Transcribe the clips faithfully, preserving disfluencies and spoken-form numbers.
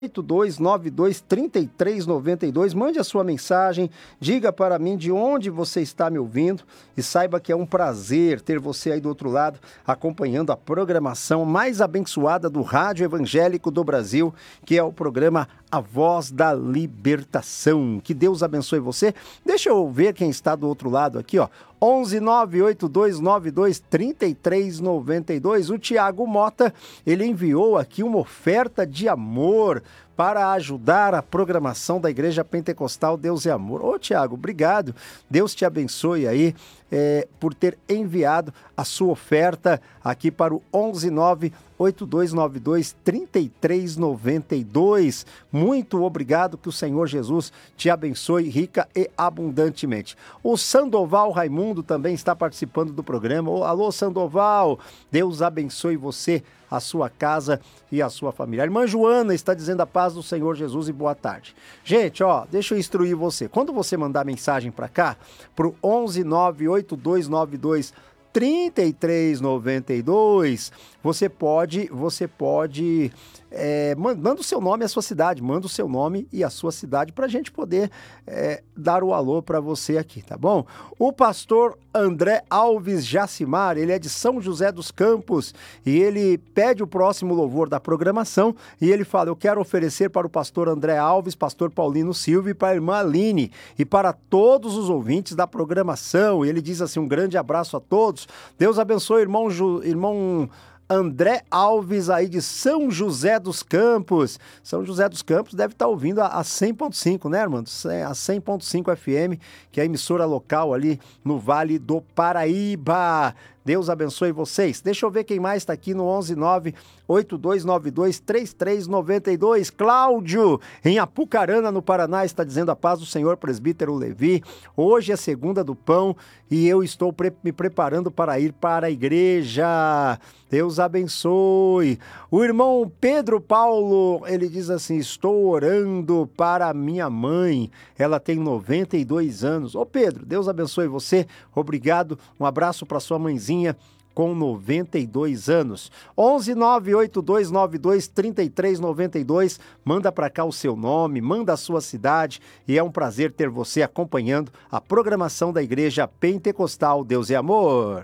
oito dois nove dois, três três nove dois, mande a sua mensagem, diga para mim de onde você está me ouvindo e saiba que é um prazer ter você aí do outro lado acompanhando a programação mais abençoada do Rádio Evangélico do Brasil, que é o programa A Voz da Libertação. Que Deus abençoe você. Deixa eu ver quem está do outro lado aqui, ó. onze nove oito dois nove dois, três três nove dois. O Tiago Mota, ele enviou aqui uma oferta de amor para ajudar a programação da Igreja Pentecostal Deus é Amor. Ô Tiago, obrigado. Deus te abençoe aí é, por ter enviado a sua oferta aqui para o onze nove oito dois nove dois, três três nove dois. Muito obrigado, que o Senhor Jesus te abençoe rica e abundantemente. O Sandoval Raimundo também está participando do programa. Ô, alô, Sandoval, Deus abençoe você, a sua casa e a sua família. A irmã Joana está dizendo a paz do Senhor Jesus e boa tarde. Gente, ó, deixa eu instruir você. Quando você mandar mensagem para cá, pro onze nove oito dois nove dois, três três nove dois, você pode, você pode, é, manda o seu nome e a sua cidade, manda o seu nome e a sua cidade para a gente poder é, dar o alô para você aqui, tá bom? O pastor André Alves Jacimar, ele é de São José dos Campos e ele pede o próximo louvor da programação e ele fala: eu quero oferecer para o pastor André Alves, pastor Paulino Silva e para a irmã Aline e para todos os ouvintes da programação. E ele diz assim: um grande abraço a todos. Deus abençoe, irmão, Ju, irmão André Alves aí de São José dos Campos. São José dos Campos deve estar ouvindo a, a cem ponto cinco, né, irmão? A cem ponto cinco F M, que é a emissora local ali no Vale do Paraíba. Deus abençoe vocês. Deixa eu ver quem mais está aqui no onze nove oito dois nove dois, três três nove dois. Cláudio, em Apucarana, no Paraná, está dizendo: a paz do Senhor, presbítero Levi. Hoje é segunda do pão e eu estou pre- me preparando para ir para a igreja. Deus abençoe. O irmão Pedro Paulo, ele diz assim: estou orando para minha mãe. Ela tem noventa e dois anos. Ô Pedro, Deus abençoe você. Obrigado. Um abraço para sua mãezinha com noventa e dois anos. onze nove oito dois nove dois, três três nove dois. Manda para cá o seu nome, manda a sua cidade e é um prazer ter você acompanhando a programação da Igreja Pentecostal Deus é Amor.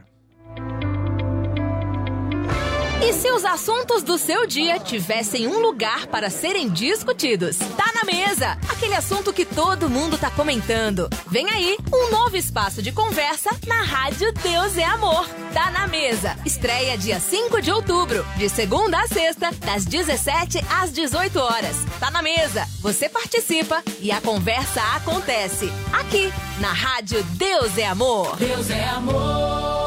E se os assuntos do seu dia tivessem um lugar para serem discutidos? Tá na mesa! Aquele assunto que todo mundo tá comentando. Vem aí, um novo espaço de conversa na Rádio Deus é Amor. Tá na mesa! Estreia dia cinco de outubro, de segunda a sexta, das dezessete às dezoito horas. Tá na mesa! Você participa e a conversa acontece. Aqui, na Rádio Deus é Amor. Deus é Amor.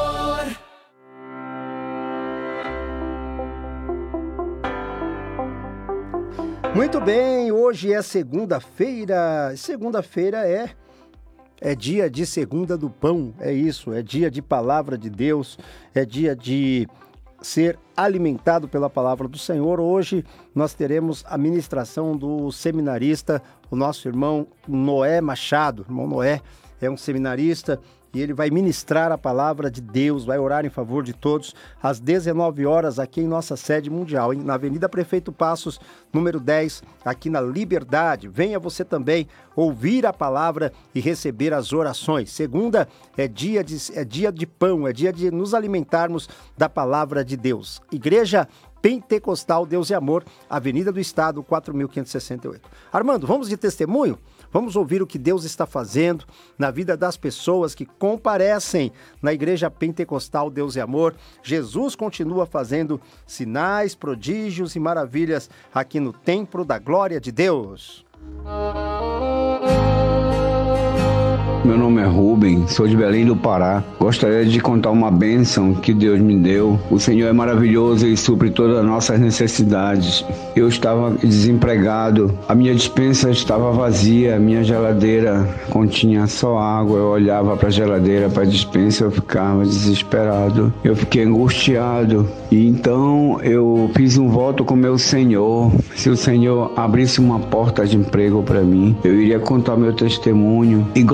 Muito bem, hoje é segunda-feira. Segunda-feira é, é dia de segunda do pão, é isso, é dia de palavra de Deus, é dia de ser alimentado pela palavra do Senhor. Hoje nós teremos a ministração do seminarista, o nosso irmão Noé Machado. O irmão Noé é um seminarista e ele vai ministrar a palavra de Deus, vai orar em favor de todos, às dezenove horas, aqui em nossa sede mundial, hein? Na Avenida Prefeito Passos, número dez, aqui na Liberdade. Venha você também ouvir a palavra e receber as orações. Segunda é dia de, é dia de pão, é dia de nos alimentarmos da palavra de Deus. Igreja Pentecostal Deus e Amor, Avenida do Estado, quatro mil quinhentos e sessenta e oito. Armando, vamos de testemunho? Vamos ouvir o que Deus está fazendo na vida das pessoas que comparecem na Igreja Pentecostal Deus e Amor. Jesus continua fazendo sinais, prodígios e maravilhas aqui no Templo da Glória de Deus. Meu nome é Rubem, sou de Belém do Pará. Gostaria de contar uma bênção que Deus me deu. O Senhor é maravilhoso e supre todas as nossas necessidades. Eu estava desempregado, a minha despensa estava vazia, a minha geladeira continha só água. Eu olhava para a geladeira, para a despensa, eu ficava desesperado. Eu fiquei angustiado e então eu fiz um voto com meu Senhor. Se o Senhor abrisse uma porta de emprego para mim, eu iria contar meu testemunho. E glória a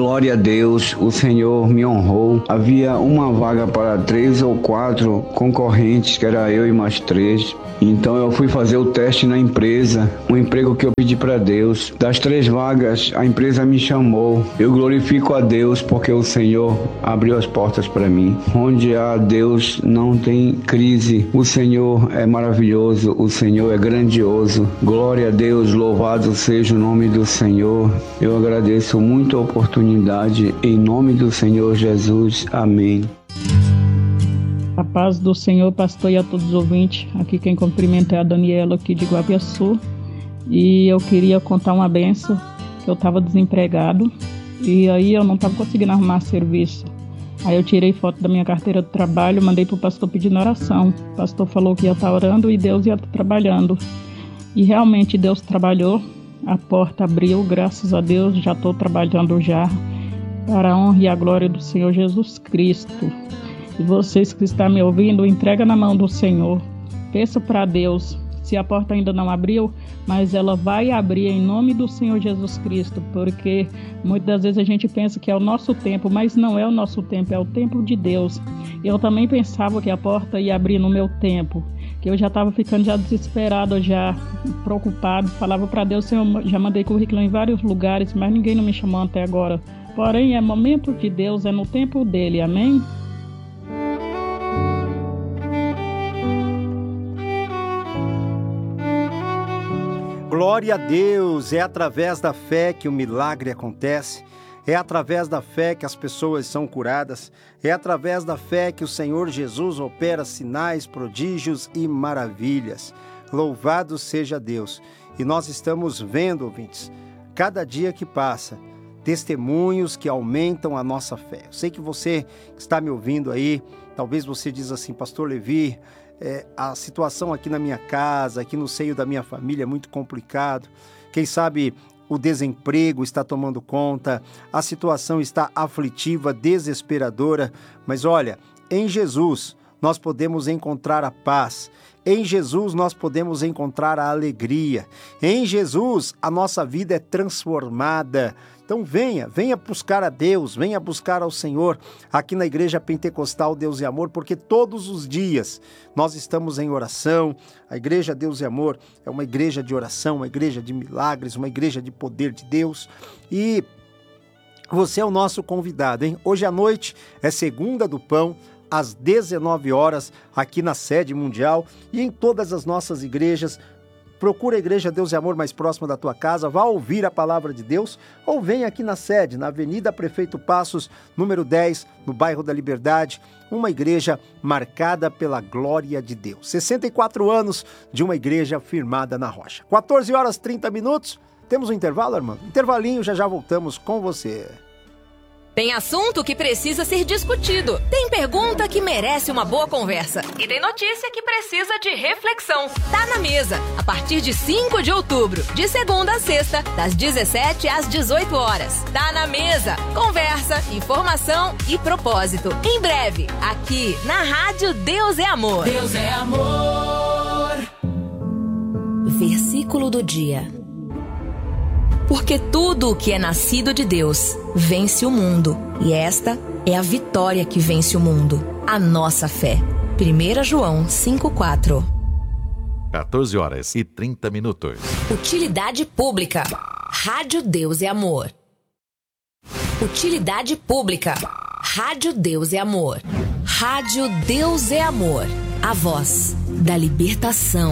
Deus, o Senhor me honrou. Havia uma vaga para três ou quatro concorrentes, que era eu e mais três. Então eu fui fazer o teste na empresa, um emprego que eu pedi para Deus. Das três vagas, a empresa me chamou. Eu glorifico a Deus porque o Senhor abriu as portas para mim. Onde há Deus não tem crise. O Senhor é maravilhoso, o Senhor é grandioso. Glória a Deus, louvado seja o nome do Senhor. Eu agradeço muito a oportunidade, em nome do Senhor Jesus. Amém. A paz do Senhor, pastor, e a todos os ouvintes. Aqui quem cumprimenta é a Daniela, aqui de Guapiaçu. E eu queria contar uma benção, que eu estava desempregado. E aí eu não estava conseguindo arrumar serviço. Aí eu tirei foto da minha carteira de trabalho, mandei para o pastor pedindo oração. O pastor falou que ia estar orando e Deus ia estar trabalhando. E realmente Deus trabalhou. A porta abriu, graças a Deus, já estou trabalhando já. Para a honra e a glória do Senhor Jesus Cristo. E vocês que estão me ouvindo, entrega na mão do Senhor. Peça para Deus, se a porta ainda não abriu, mas ela vai abrir em nome do Senhor Jesus Cristo, porque muitas das vezes a gente pensa que é o nosso tempo, mas não é o nosso tempo, é o tempo de Deus. Eu também pensava que a porta ia abrir no meu tempo, que eu já estava ficando já desesperado, já preocupado. Falava para Deus, Senhor, já mandei currículo em vários lugares, mas ninguém não me chamou até agora. Porém, é momento de Deus, é no tempo dele, amém? Glória a Deus, é através da fé que o milagre acontece, é através da fé que as pessoas são curadas, é através da fé que o Senhor Jesus opera sinais, prodígios e maravilhas. Louvado seja Deus! E nós estamos vendo, ouvintes, cada dia que passa, testemunhos que aumentam a nossa fé. Eu sei que você que está me ouvindo aí, talvez você diz assim, pastor Levi, É, a situação aqui na minha casa, aqui no seio da minha família é muito complicado. Quem sabe o desemprego está tomando conta, a situação está aflitiva, desesperadora. Mas olha, em Jesus nós podemos encontrar a paz. Em Jesus nós podemos encontrar a alegria. Em Jesus a nossa vida é transformada. Então venha, venha buscar a Deus, venha buscar ao Senhor aqui na Igreja Pentecostal Deus e Amor, porque todos os dias nós estamos em oração. A Igreja Deus e Amor é uma igreja de oração, uma igreja de milagres, uma igreja de poder de Deus. E você é o nosso convidado, hein? Hoje à noite é Segunda do Pão, às dezenove horas, aqui na sede mundial e em todas as nossas igrejas. Procura a Igreja Deus e Amor mais próxima da tua casa, vá ouvir a palavra de Deus ou vem aqui na sede, na Avenida Prefeito Passos, número dez, no bairro da Liberdade, uma igreja marcada pela glória de Deus. sessenta e quatro anos de uma igreja firmada na rocha. quatorze horas e trinta minutos, temos um intervalo, irmão? Intervalinho, já já voltamos com você. Tem assunto que precisa ser discutido. Tem pergunta que merece uma boa conversa. E tem notícia que precisa de reflexão. Tá na mesa, a partir de cinco de outubro. De segunda a sexta, das dezessete às dezoito horas. Tá na mesa. Conversa, informação e propósito. Em breve, aqui na Rádio Deus é Amor. Deus é amor. Versículo do dia. Porque tudo o que é nascido de Deus vence o mundo, e esta é a vitória que vence o mundo, a nossa fé. primeira João cinco, quatro. quatorze horas e trinta minutos. Utilidade pública. Rádio Deus é Amor. Utilidade pública. Rádio Deus é Amor. Rádio Deus é Amor. A voz da libertação.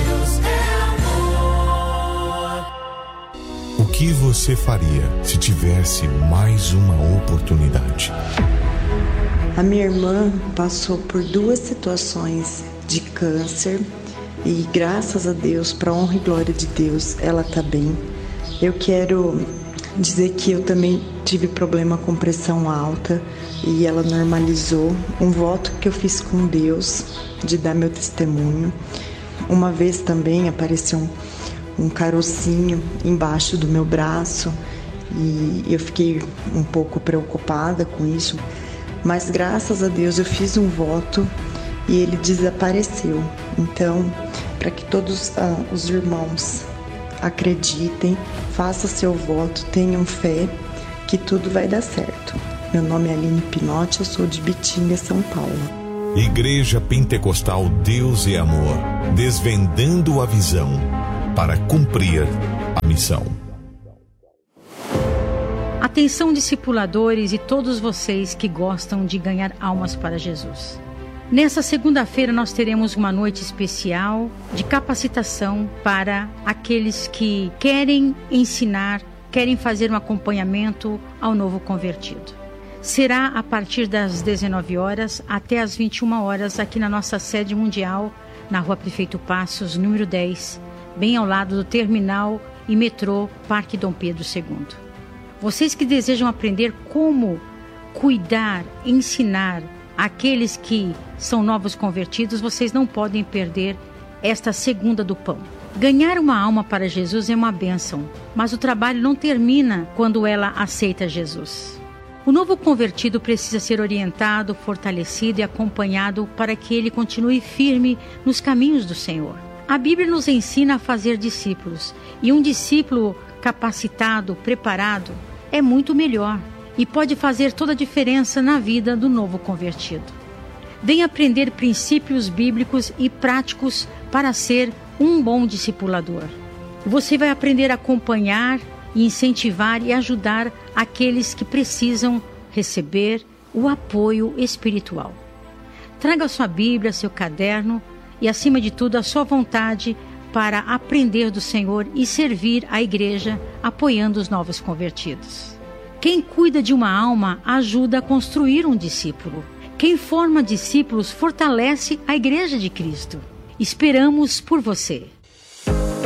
O que você faria se tivesse mais uma oportunidade? A minha irmã passou por duas situações de câncer e graças a Deus, para a honra e glória de Deus, ela está bem. Eu quero dizer que eu também tive problema com pressão alta e ela normalizou. Um voto que eu fiz com Deus de dar meu testemunho. Uma vez também apareceu um um carocinho embaixo do meu braço e eu fiquei um pouco preocupada com isso, mas graças a Deus eu fiz um voto e ele desapareceu. Então, para que todos ah, os irmãos acreditem, façam seu voto, tenham fé que tudo vai dar certo. Meu nome é Aline Pinotti, eu sou de Bitinga, São Paulo. Igreja Pentecostal Deus e Amor, desvendando a visão para cumprir a missão. Atenção, discipuladores e todos vocês que gostam de ganhar almas para Jesus. Nessa segunda-feira nós teremos uma noite especial de capacitação para aqueles que querem ensinar, querem fazer um acompanhamento ao novo convertido. Será a partir das dezenove horas até as vinte e uma horas aqui na nossa sede mundial, na Rua Prefeito Passos, número dez, bem ao lado do terminal e metrô Parque Dom Pedro segundo. Vocês que desejam aprender como cuidar, ensinar aqueles que são novos convertidos, vocês não podem perder esta segunda do pão. Ganhar uma alma para Jesus é uma bênção, mas o trabalho não termina quando ela aceita Jesus. O novo convertido precisa ser orientado, fortalecido e acompanhado para que ele continue firme nos caminhos do Senhor. A Bíblia nos ensina a fazer discípulos, e um discípulo capacitado, preparado, é muito melhor e pode fazer toda a diferença na vida do novo convertido. Venha aprender princípios bíblicos e práticos para ser um bom discipulador. Você vai aprender a acompanhar e incentivar e ajudar aqueles que precisam receber o apoio espiritual. Traga sua Bíblia, seu caderno e, acima de tudo, a sua vontade para aprender do Senhor e servir a igreja apoiando os novos convertidos. Quem cuida de uma alma ajuda a construir um discípulo. Quem forma discípulos fortalece a igreja de Cristo. Esperamos por você.